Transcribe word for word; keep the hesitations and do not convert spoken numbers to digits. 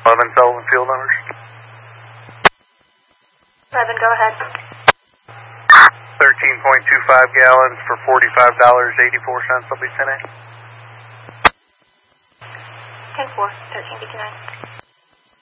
eleven Sullivan Field numbers. eleven, go ahead. thirteen point two five gallons for forty-five dollars and eighty-four cents. I'll be ten A. ten four, thirteen fifty-nine.